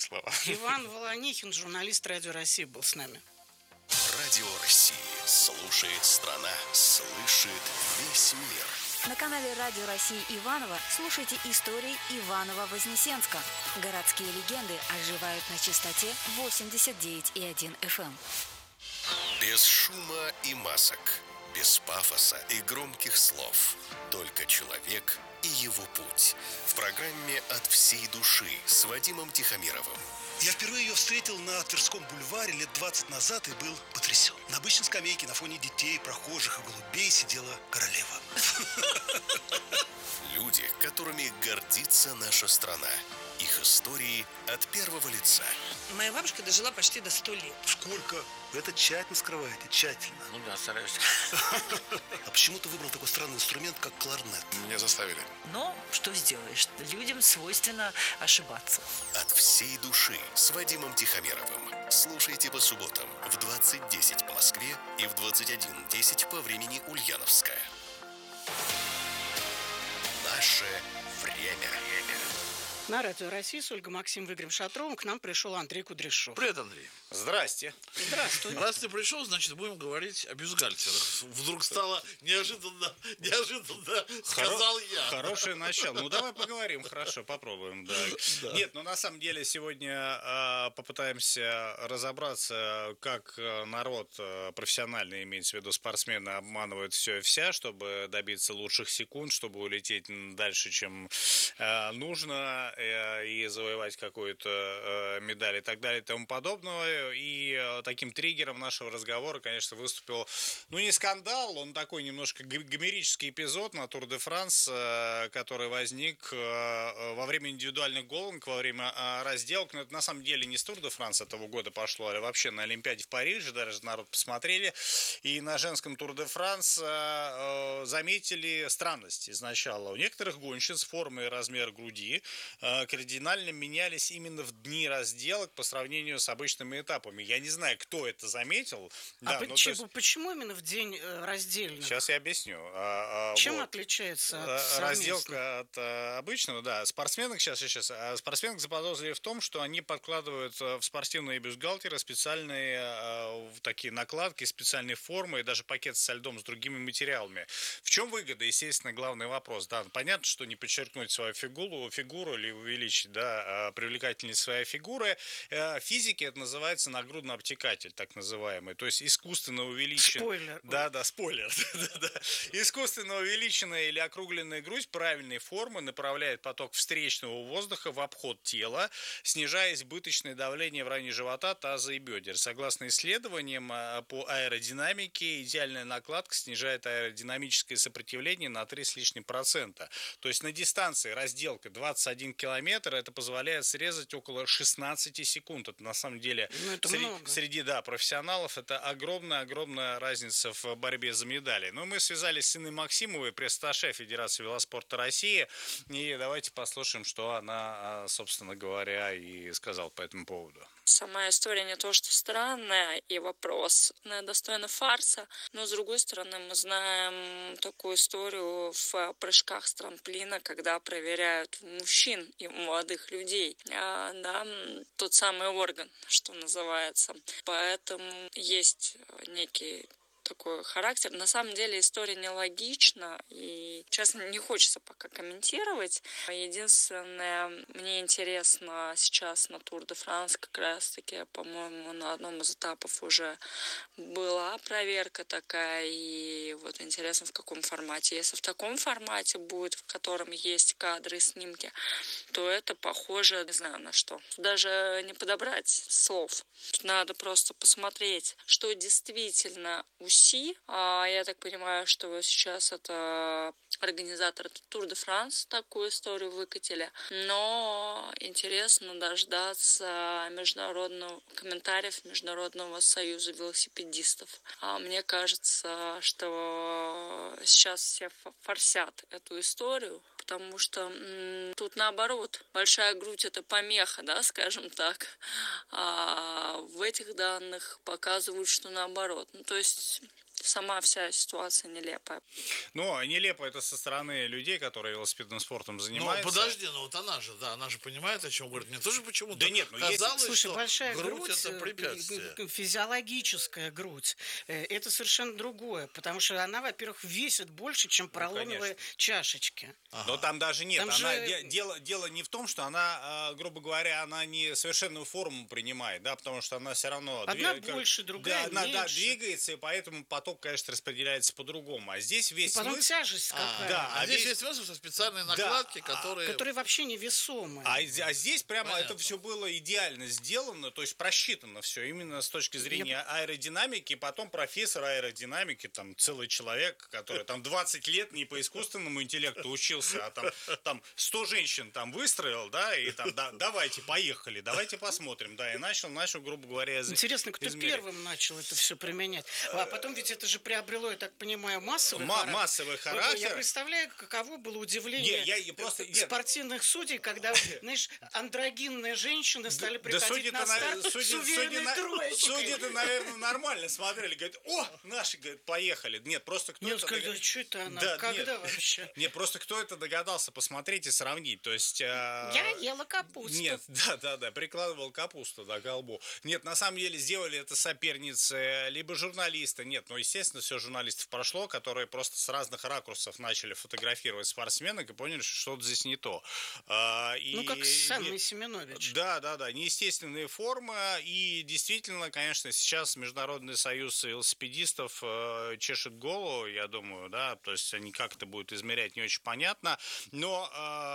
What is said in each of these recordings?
слова. Иван Волонихин, журналист Радио России, был с нами. Радио России. Слушает страна. Слышит весь мир. На канале Радио России Иваново слушайте истории Иваново-Вознесенска. Городские легенды оживают на частоте 89,1 FM. Без шума и масок. Без пафоса и громких слов. Только человек и его путь. В программе «От всей души» с Вадимом Тихомировым. Я впервые ее встретил на Тверском бульваре лет 20 назад и был потрясен. На обычной скамейке на фоне детей, прохожих и голубей сидела королева. Люди, которыми гордится наша страна. Их истории от первого лица. Моя бабушка дожила почти до 100 лет. Сколько? Вы это тщательно скрываете, тщательно. Ну да, стараюсь. А почему ты выбрал такой странный инструмент, как кларнет? Меня заставили. Но что сделаешь? Людям свойственно ошибаться. От всей души с Вадимом Тихомировым. Слушайте по субботам в 20:10 по Москве и в 21:10 по времени Ульяновская. Наше время. На Радио России с Ольгой Максим Игорем Шатровым к нам пришел Андрей Кудряшов. Привет, Андрей. Здрасте. Здравствуй. Раз ты пришел, значит, будем говорить о бюстгальтерах. Вдруг стало неожиданно, сказал я. Хорошее начало. Ну, давай поговорим, хорошо, попробуем. Да. Нет, ну, на самом деле, сегодня попытаемся разобраться, как народ профессиональный, имеется в виду спортсмены, обманывают все и вся, чтобы добиться лучших секунд, чтобы улететь дальше, чем нужно, и завоевать какую-то медаль и так далее и тому подобное. И таким триггером нашего разговора, конечно, выступил, ну, не скандал, он такой немножко гомерический эпизод на Тур де Франс, который возник во время индивидуальных гонок, во время разделок. Но это на самом деле не с Тур де Франс этого года пошло, а вообще на Олимпиаде в Париже, даже народ посмотрели. И на женском Тур де Франс заметили странности сначала. У некоторых гонщиц форма и размер груди кардинально менялись именно в дни разделок по сравнению с обычными этапами. Я не знаю, кто это заметил. А да, почему именно в день раздельных? Сейчас я объясню. Чем отличается от разделка от обычного? Да, спортсменок спортсменок заподозрили в том, что они подкладывают в спортивные бюстгальтеры специальные такие накладки, специальные формы и даже пакет со льдом с другими материалами. В чем выгода? Естественно, главный вопрос. Да, понятно, что не подчеркнуть свою фигуру или увеличить, да, привлекательность своей фигуры. Физики это называется нагрудный обтекатель, так называемый. То есть искусственно увеличен... Спойлер. Да, спойлер. Искусственно увеличенная или округленная грудь правильной формы направляет поток встречного воздуха в обход тела, снижая избыточное давление в районе живота, таза и бедер. Согласно исследованиям по аэродинамике, идеальная накладка снижает аэродинамическое сопротивление на 3 с лишним процента. То есть на дистанции разделка 21 километр, это позволяет срезать около 16 секунд. Это на самом деле среди профессионалов это огромная разница в борьбе за медали. Но мы связались с Инной Максимовой, пресс-атташе Федерации велоспорта России, и давайте послушаем, что она, собственно говоря, и сказала по этому поводу. Сама история не то что странная, и вопрос достойна фарса, но с другой стороны мы знаем такую историю в прыжках с трамплина, когда проверяют мужчин и молодых людей, тот самый орган, что называется. Поэтому есть некий такой характер. На самом деле история нелогична, и, честно, не хочется пока комментировать. Единственное, мне интересно сейчас на Тур де Франс как раз-таки, по-моему, на одном из этапов уже была проверка такая, и вот интересно, в каком формате. Если в таком формате будет, в котором есть кадры и снимки, то это похоже, не знаю на что. Даже не подобрать слов. Надо просто посмотреть, что действительно УСИ. Я так понимаю, что сейчас это организаторы Тур де Франс такую историю выкатили. Но интересно дождаться международных комментариев Международного союза велосипедистов. Мне кажется, что сейчас все форсят эту историю, потому что тут наоборот, большая грудь это помеха, да, скажем так. А в этих данных показывают, что наоборот. То есть сама вся ситуация нелепая. Ну, нелепо это со стороны людей, которые велосипедным спортом занимаются. Ну, подожди, ну вот она же понимает, о чем говорит. Мне тоже почему-то да нет, казалось, Слушай, что большая грудь это препятствие. физиологическая грудь, это совершенно другое, потому что она, во-первых, весит больше, чем поролоновые чашечки. Но там даже нет. Там же... дело не в том, что она, грубо говоря, она не совершенную форму принимает, да, потому что она все равно... Одна больше, другая меньше. Да, двигается, и поэтому поток, конечно, распределяется по-другому. А здесь весь и потом смысл... тяжесть какая. Да, а здесь есть смысл, что специальные накладки, которые вообще невесомые. А здесь прямо Понятно. это все было идеально сделано, то есть просчитано все именно с точки зрения аэродинамики. И потом профессор аэродинамики, там целый человек, который там 20 лет не по искусственному интеллекту учился, а там 100 женщин там выстроил, да, и там давайте, поехали, давайте посмотрим, да, и начал, грубо говоря, Интересно, кто первым начал это все применять. А потом ведь это же приобрело, я так понимаю, массовый характер. Я представляю, каково было удивление спортивных судей, когда, знаешь, андрогинные женщины стали приходить на старт с уверенной троечкой. Судьи-то, наверное, нормально смотрели, говорят, наши, говорят, поехали. Нет, просто кто это... Сказали, что это она, когда вообще? Нет, просто кто это догадался посмотреть и сравнить, то есть... Я ела капусту. Нет, да, прикладывал капусту, да, к колбу. Нет, на самом деле сделали это соперницы, либо журналисты. Нет, естественно, все журналистов прошло, которые просто с разных ракурсов начали фотографировать спортсменок и поняли, что что-то здесь не то. Как Санна Семенович. Да, неестественные формы, и действительно, конечно, сейчас Международный союз велосипедистов чешет голову, я думаю, да, то есть они как это будут измерять, не очень понятно, но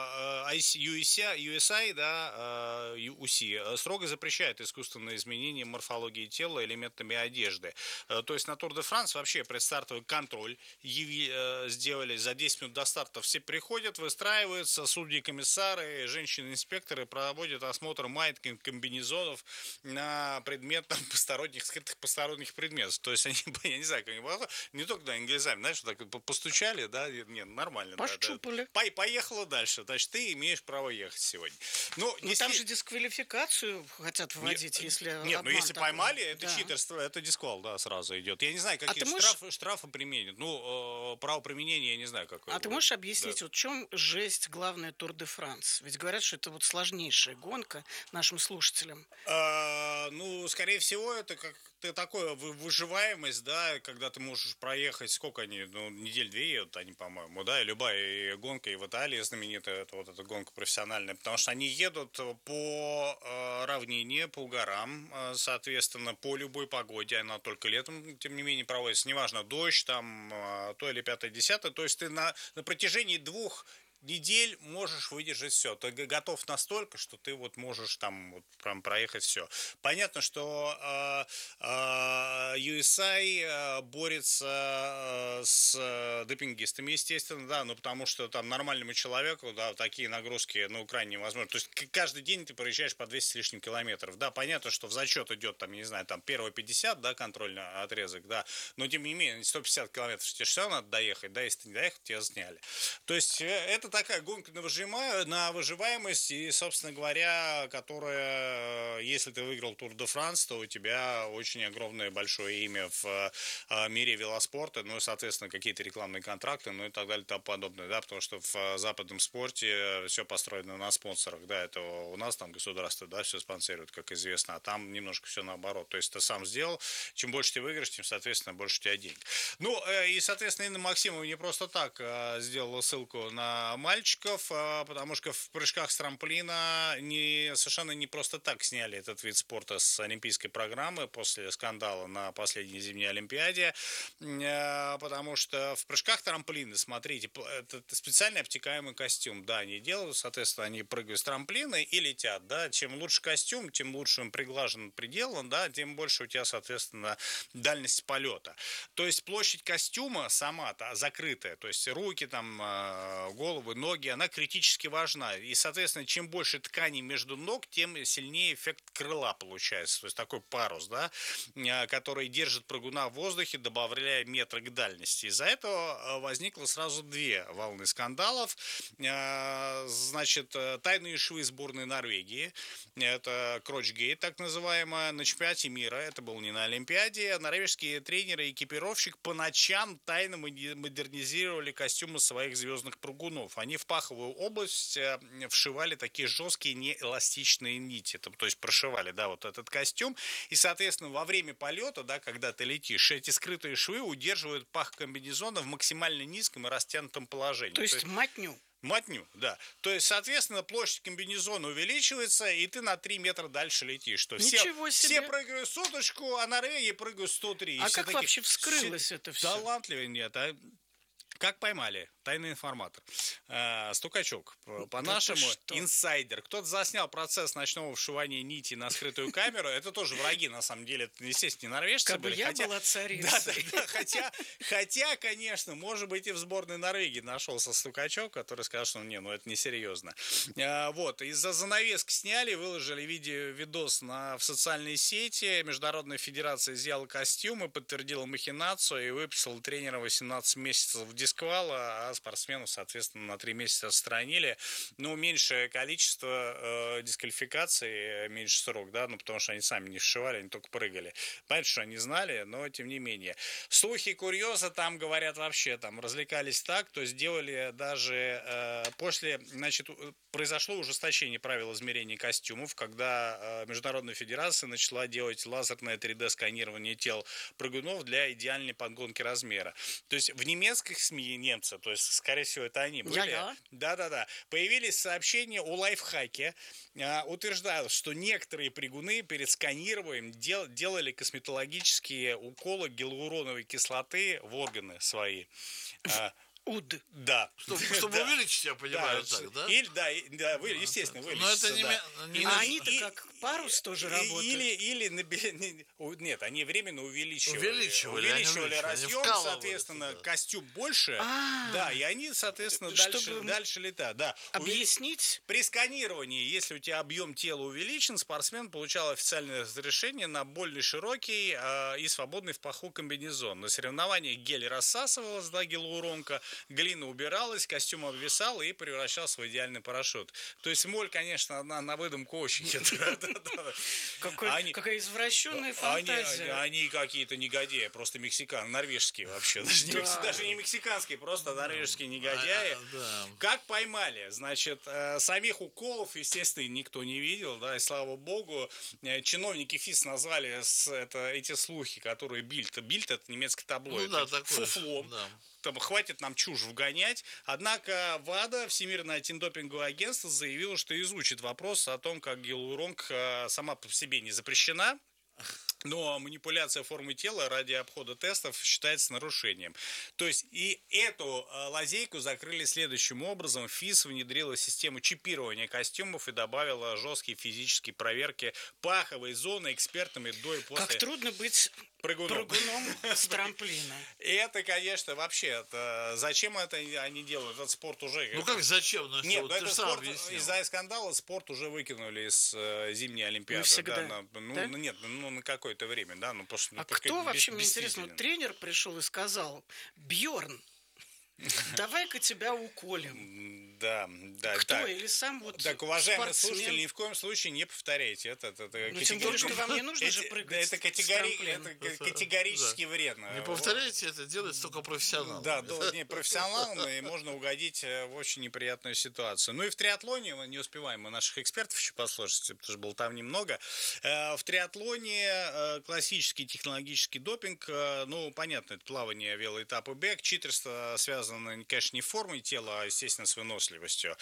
USA, да, UC строго запрещает искусственное изменение морфологии тела элементами одежды. То есть на Тур де Франс вообще предстартовый контроль сделали за 10 минут до старта. Все приходят, выстраиваются, судьи, комиссары, женщины-инспекторы проводят осмотр майок, комбинезонов на предмет скрытых посторонних предметов. То есть они, я не знаю, как они не только на англизами, знаешь, так постучали, да, нет, нормально. Пощупали. Да. Поехала дальше. Значит, ты имеешь право ехать сегодня. Но там же дисквалификацию хотят вводить, если нет, обман если такой. Поймали, это читерство, это дисквал, да, сразу идет. Я не знаю, какие штрафы применят. Право применения я не знаю, какое. А ты можешь объяснить, в чем жесть главная Тур де Франс? Ведь говорят, что это сложнейшая гонка нашим слушателям. Скорее всего, это как-то такое выживаемость, да, когда ты можешь проехать, сколько они, недель 2 едут они, по-моему, да, и любая гонка и в Италии знаменитая, это эта гонка профессиональная, потому что они едут по равнине, по горам, соответственно, по любой погоде, она только летом, тем не менее, проводится, неважно, дождь, там, то или 5-10, то есть ты на протяжении 2 недель можешь выдержать все. Ты готов настолько, что ты можешь там прям проехать все. Понятно, что USA борется с допингистами, естественно, да, потому что там нормальному человеку, да, такие нагрузки, крайне невозможно. То есть каждый день ты проезжаешь по 200 с лишним километров. Да, понятно, что в зачет идет, там, я не знаю, там первые 50, да, контрольный отрезок, да, но тем не менее 150 километров тебе все равно надо доехать, да, если ты не доехал, тебя сняли. То есть это такая гонка на выживаемость, и, собственно говоря, которая, если ты выиграл Тур де Франс, то у тебя очень огромное большое имя в мире велоспорта, соответственно, какие-то рекламные контракты, и так далее, и тому подобное, да, потому что в западном спорте все построено на спонсорах, да, это у нас там государство, да, все спонсирует, как известно, а там немножко все наоборот, то есть ты сам сделал, чем больше ты выиграешь, тем, соответственно, больше у тебя денег. И, соответственно, Инна Максимова не просто так сделала ссылку на мальчиков, потому что в прыжках с трамплина совершенно не просто так сняли этот вид спорта с олимпийской программы после скандала на последней зимней Олимпиаде, потому что в прыжках трамплина, смотрите, это специальный обтекаемый костюм, да, они делают, соответственно, они прыгают с трамплина и летят, да, чем лучше костюм, тем лучше он приглажен, приделан, да, тем больше у тебя, соответственно, дальность полета. То есть площадь костюма сама-то закрытая, то есть руки там, голову головы, ноги, она критически важна. И, соответственно, чем больше тканей между ног, тем сильнее эффект крыла получается. То есть такой парус, да, который держит прыгуна в воздухе, добавляя метр к дальности. Из-за этого возникло сразу две волны скандалов. Значит, тайные швы сборной Норвегии. Это Крочгейт, так называемая, на чемпионате мира. Это было не на Олимпиаде. Норвежские тренеры и экипировщик по ночам тайно модернизировали костюмы своих звездных прыгунов. Они в паховую область вшивали такие жесткие неэластичные нити. То есть прошивали, да, вот этот костюм. И, соответственно, во время полета, да, когда ты летишь, эти скрытые швы удерживают пах комбинезона в максимально низком и растянутом положении. То есть матню. Матню, да. То есть, соответственно, площадь комбинезона увеличивается, и ты на 3 метра дальше летишь. То есть все прыгают соточку, а Норвегия прыгают 103. А как вообще вскрылось это все? Талантливее нет. Как поймали? Тайный информатор. Стукачок. По-нашему, инсайдер. Кто-то заснял процесс ночного вшивания нити на скрытую камеру. Это тоже враги, на самом деле. Это, естественно, не норвежцы были. Я была царицей. Да. Хотя, конечно, может быть, и в сборной Норвегии нашелся стукачок, который сказал, что это несерьезно. Вот. Из-за занавески сняли, выложили видос в социальные сети. Международная федерация изъяла костюмы, подтвердила махинацию и выписала тренера 18 месяцев в дисквала, а спортсменов, соответственно, на 3 месяца отстранили. Меньшее количество дисквалификаций, меньше срок, да, потому что они сами не вшивали, они только прыгали. Понятно, что они знали, но тем не менее. Слухи, курьезы там, говорят, вообще там развлекались так, то есть делали даже после, произошло ужесточение правил измерения костюмов, когда Международная федерация начала делать лазерное 3D-сканирование тел прыгунов для идеальной подгонки размера. То есть в немецких СМИ немцы, то есть, скорее всего, это они были. Да. Появились сообщения о лайфхаке, утверждают, что некоторые прыгуны перед сканированием делали косметологические уколы гиалуроновой кислоты в органы свои. УД. Да. Чтобы увеличить, я понимаю, так, да? Естественно, вылечиться. Но это не А они-то как парус тоже работают? Нет, они временно увеличивали разъем, соответственно, костюм больше, да, и они, соответственно, дальше летают. Да. Объяснить? При сканировании, если у тебя объем тела увеличен, спортсмен получал официальное разрешение на более широкий и свободный в паху комбинезон. На соревнованиях гель рассасывалась, да, гиалуронка, глина убиралась, костюм обвисал и превращался в идеальный парашют. То есть моль, конечно, на выдумку очень. Какая извращенная фантазия. Они какие-то негодяи, просто норвежские вообще. Даже не мексиканские, просто норвежские негодяи. Как поймали? Значит, самих уколов, естественно, никто не видел, да, и слава богу, чиновники ФИС назвали эти слухи, которые Бильд это немецкий таблоид, фуфлом. Там хватит нам чушь вгонять. Однако ВАДА, Всемирное антидопинговое агентство, заявило, что изучит вопрос о том, как гиалуронка сама по себе не запрещена, но манипуляция формы тела ради обхода тестов считается нарушением. То есть и эту лазейку закрыли следующим образом. ФИС внедрила систему чипирования костюмов и добавила жесткие физические проверки паховой зоны экспертами до и после. Как трудно быть прыгуном с трамплина. И это, конечно, вообще, зачем это они делают? Этот спорт уже... как зачем? Нет, это спорт, из-за скандала спорт уже выкинули из зимней Олимпиады. Навсегда? Нет, на какое-то время, да. Кто вообще, мне интересно, тренер пришел и сказал: Бьорн, давай-ка тебя уколем. Да. Кто? Так. Или сам Так, уважаемые слушатели, ни в коем случае не повторяйте. Это тем более, что вам не нужно же прыгать. Это категорически вредно. Не повторяйте, это делает только профессионал. Да, профессионалам, и можно угодить в очень неприятную ситуацию. И в триатлоне, мы не успеваем наших экспертов еще послушать, потому что болтовни немного. В триатлоне классический технологический допинг, понятно, это плавание, велоэтап и бег, читерство связано, конечно, не формой тела, а, естественно, с выносливостью.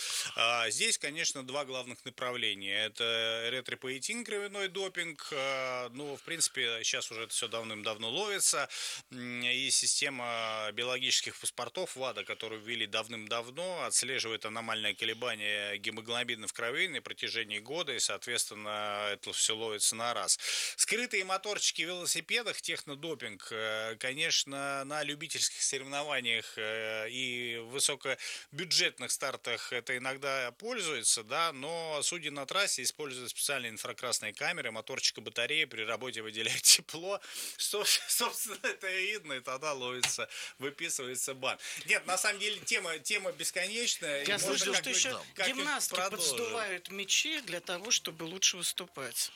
Здесь, конечно, два главных направления. Это эритрипоэтин, кровяной допинг. В принципе, сейчас уже это все давным-давно ловится. И система биологических паспортов ВАДА, которую ввели давным-давно, отслеживает аномальное колебание гемоглобина в крови на протяжении года, и, соответственно, это все ловится на раз. Скрытые моторчики в велосипедах, технодопинг, конечно, на любительских соревнованиях и высокобюджетных стартовых картах это иногда пользуется, да, но судя на трассе, используют специальные инфракрасные камеры, моторчик и батареи при работе выделяет тепло. Собственно, это и видно, и тогда ловится, выписывается бан. Нет, на самом деле тема бесконечная. Я слышал, что еще гимнасты подсдувают мячи для того, чтобы лучше выступать.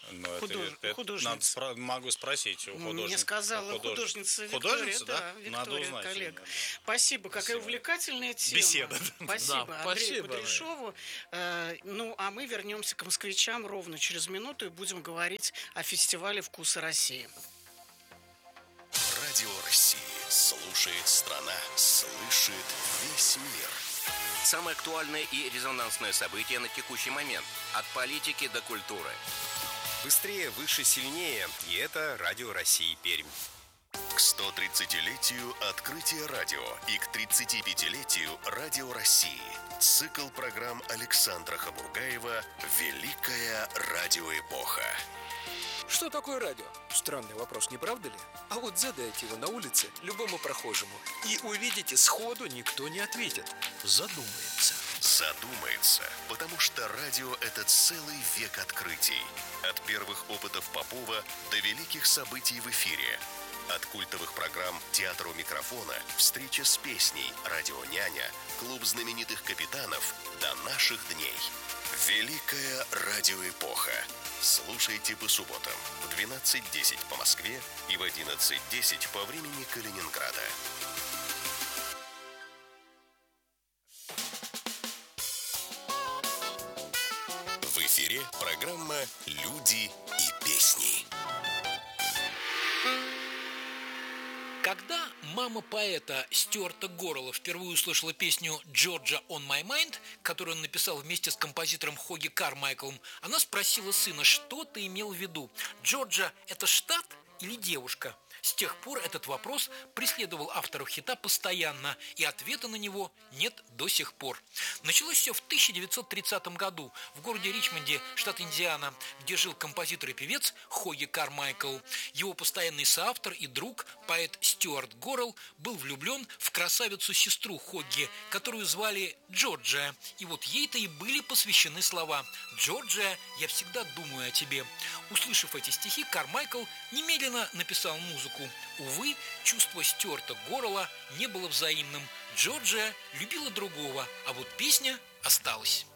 Могу спросить у художника. Мне сказала художница Виктория. Да, Виктория, коллега. Спасибо, какая увлекательная тема. Беседа. Спасибо Андрею Кудряшову. Ну, а мы вернемся к москвичам ровно через минуту и будем говорить о фестивале «Вкусы России». Радио России. Слушает страна. Слышит весь мир. Самое актуальное и резонансное событие на текущий момент. От политики до культуры. Быстрее, выше, сильнее. И это Радио России Пермь. К 130-летию открытия радио и к 35-летию Радио России. Цикл программ Александра Хабургаева «Великая радиоэпоха». Что такое радио? Странный вопрос, не правда ли? А вот задайте его на улице любому прохожему, и увидите, сходу никто не ответит. Задумается. Задумается, потому что радио – это целый век открытий. От первых опытов Попова до великих событий в эфире. От культовых программ «Театр у микрофона», «Встреча с песней», «Радио Няня», «Клуб знаменитых капитанов» до наших дней. Великая радиоэпоха. Слушайте по субботам в 12:10 по Москве и в 11:10 по времени Калининграда. В эфире программа «Люди и песни». Когда мама поэта Стюарта Горрелла впервые услышала песню «Georgia on my mind», которую он написал вместе с композитором Хогги Кармайклом, она спросила сына, что ты имел в виду. «Джорджа – это штат или девушка?» С тех пор этот вопрос преследовал авторов хита постоянно, и ответа на него нет до сих пор. Началось все в 1930 году в городе Ричмонде, штат Индиана, где жил композитор и певец Хогги Кармайкл. Его постоянный соавтор и друг, поэт Стюарт Горрелл, был влюблен в красавицу-сестру Хогги, которую звали Джорджия. И вот ей-то и были посвящены слова «Джорджия, я всегда думаю о тебе». Услышав эти стихи, Кармайкл немедленно написал музыку. Увы, чувство Стюарта Горрелла не было взаимным. Джорджия любила другого, а вот песня осталась.